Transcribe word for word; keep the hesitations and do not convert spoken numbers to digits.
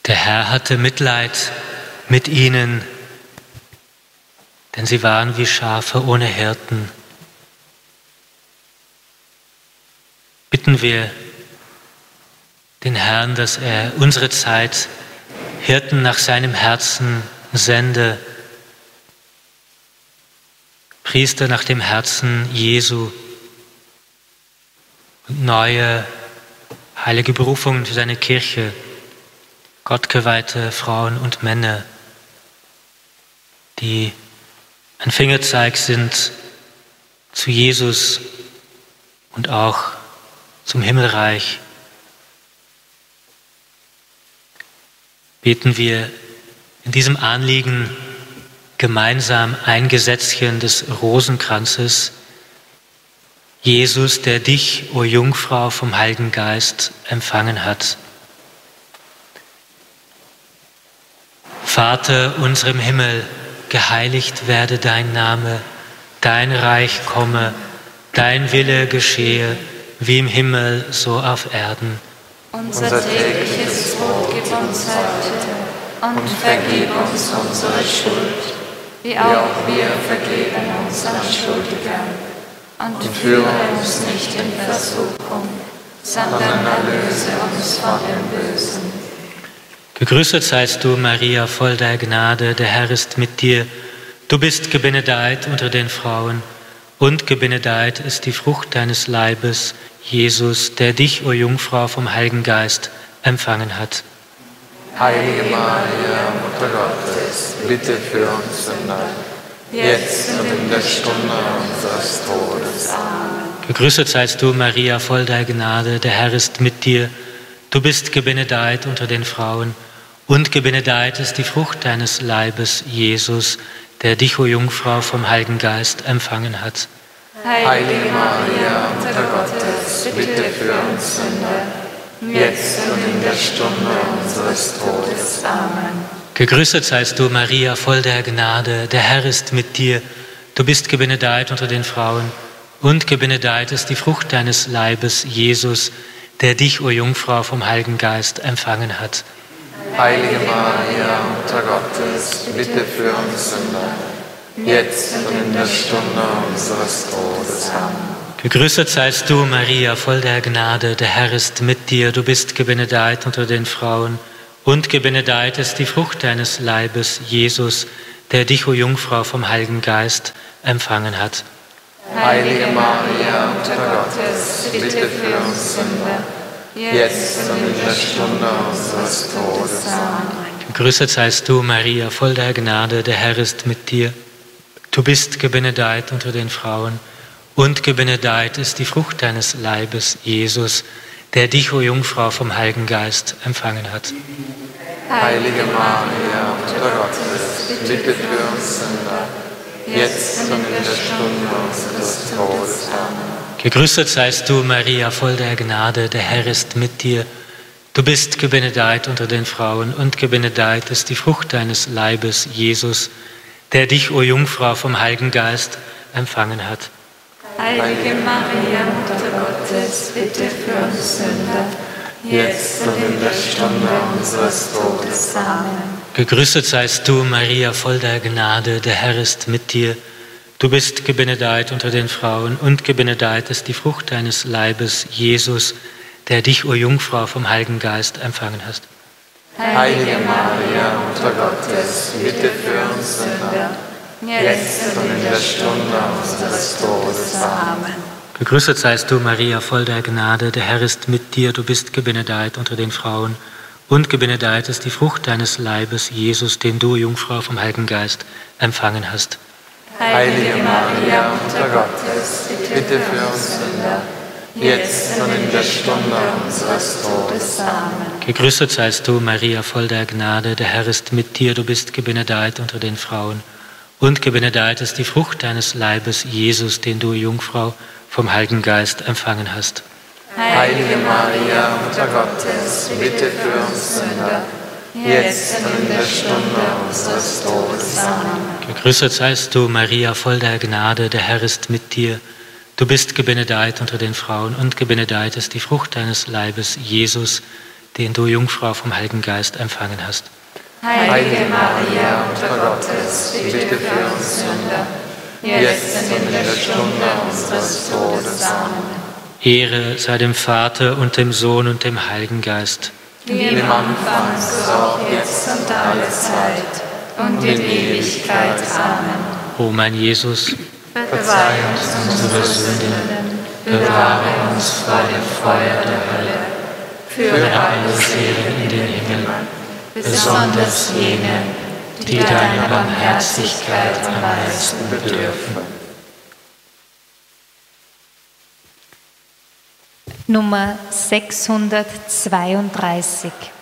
Der Herr hatte Mitleid mit ihnen, denn sie waren wie Schafe ohne Hirten. Bitten wir den Herrn, dass er unsere Zeit Hirten nach seinem Herzen sende, Priester nach dem Herzen Jesu und neue heilige Berufungen für seine Kirche, gottgeweihte Frauen und Männer, die ein Fingerzeig sind zu Jesus und auch zum Himmelreich. Beten wir in diesem Anliegen gemeinsam ein Gesetzchen des Rosenkranzes. Jesus, der dich, o Jungfrau, vom Heiligen Geist empfangen hat. Vater unser im Himmel, geheiligt werde dein Name, dein Reich komme, dein Wille geschehe, wie im Himmel, so auf Erden. Unser tägliches Brot gib uns heute und vergib uns unsere Schuld, wie auch wir vergeben unseren Schuldigern. Und führe uns nicht in Versuchung, sondern erlöse uns von dem Bösen. Gegrüßet seist du, Maria, voll der Gnade, der Herr ist mit dir. Du bist gebenedeit unter den Frauen, und gebenedeit ist die Frucht deines Leibes, Jesus, der dich, o Jungfrau, vom Heiligen Geist empfangen hat. Heilige Maria, Mutter Gottes, bitte für uns Sünder, jetzt und in der Stunde unseres Todes. Amen. Gegrüßet seist du, Maria, voll der Gnade, der Herr ist mit dir. Du bist gebenedeit unter den Frauen, und gebenedeit ist die Frucht deines Leibes, Jesus, der dich, o Jungfrau, vom Heiligen Geist empfangen hat. Heilige Maria, Mutter Gottes, bitte für uns Sünder, jetzt und in der Stunde unseres Todes. Amen. Gegrüßet seist du, Maria, voll der Gnade, der Herr ist mit dir. Du bist gebenedeit unter den Frauen, und gebenedeit ist die Frucht deines Leibes, Jesus, der dich, o Jungfrau, vom Heiligen Geist empfangen hat. Heilige Maria, Mutter Gottes, bitte für uns Sünder, jetzt und in der Stunde unseres Todes. Amen. Gegrüßet seist du, Maria, voll der Gnade, der Herr ist mit dir. Du bist gebenedeit unter den Frauen, und gebenedeit ist die Frucht deines Leibes, Jesus, der dich, o Jungfrau, vom Heiligen Geist empfangen hat. Heilige Maria, Mutter Gottes, bitte für uns Sünder, jetzt und in der Stunde unseres Todes. Amen. Gegrüßet seist du, Maria, voll der Gnade, der Herr ist mit dir. Du bist gebenedeit unter den Frauen, und gebenedeit ist die Frucht deines Leibes, Jesus, der dich, o Jungfrau, vom Heiligen Geist empfangen hat. Heilige Maria, Mutter Gottes, bitte für uns Sünder, jetzt und in der Stunde unseres Todes. Amen. Gegrüßet seist du, Maria, voll der Gnade, der Herr ist mit dir. Du bist gebenedeit unter den Frauen, und gebenedeit ist die Frucht deines Leibes, Jesus, der dich, o Jungfrau, vom Heiligen Geist empfangen hat. Heilige Maria, Mutter Gottes, bitte für uns Sünder, jetzt und in der Stunde unseres Todes. Amen. Gegrüßet seist du, Maria, voll der Gnade, der Herr ist mit dir. Du bist gebenedeit unter den Frauen, und gebenedeit ist die Frucht deines Leibes, Jesus, der dich, o Jungfrau, vom Heiligen Geist empfangen hast. Heilige Maria, Mutter Gottes, bitte für uns Sünder, jetzt und in der Stunde unseres Todes. Amen. Gegrüßet seist du, Maria, voll der Gnade, der Herr ist mit dir. Du bist gebenedeit unter den Frauen, und gebenedeit ist die Frucht deines Leibes, Jesus, den du, Jungfrau, vom Heiligen Geist empfangen hast. Heilige Maria, Mutter Gottes, bitte für uns Sünder, jetzt und in der Stunde unseres Todes. Amen. Gegrüßet seist du, Maria, voll der Gnade, der Herr ist mit dir. Du bist gebenedeit unter den Frauen, und gebenedeit ist die Frucht deines Leibes, Jesus, den du, Jungfrau, vom Heiligen Geist empfangen hast. Heilige Maria, Mutter Gottes, bitte für uns Sünder, jetzt und in der Stunde unseres Todes. Amen. Gegrüßet seist du, Maria, voll der Gnade, der Herr ist mit dir. Du bist gebenedeit unter den Frauen, und gebenedeit ist die Frucht deines Leibes, Jesus, den du, Jungfrau, vom Heiligen Geist empfangen hast. Heilige Maria, Mutter Gottes, bitte für uns Sünder, jetzt und in der Stunde unseres Todes. Amen. Ehre sei dem Vater und dem Sohn und dem Heiligen Geist. Wie im Anfang, so auch jetzt und alle Zeit und in Ewigkeit. Amen. O mein Jesus, Verzeih uns unsere Sünden, bewahre uns vor dem Feuer der Hölle, führe alle Seelen in den Himmel, besonders jene, die deiner Barmherzigkeit am meisten bedürfen. Nummer sechshundertzweiunddreißig.